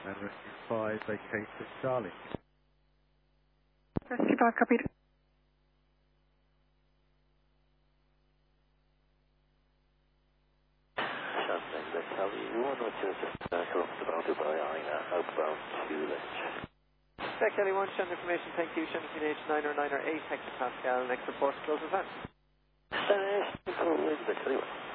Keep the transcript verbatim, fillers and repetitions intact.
And Rescue five, vacate to Charlie. Rescue five, copied. Shannon, that's Charlie one, which is just uh, corrupt about Dubai, Aina, outbound to Lynch. Back Kelly one, Shannon information, thank you. Shannon H nine or nine or eight, hectopascal, next report, close event. Shannon, cool, Kelly one.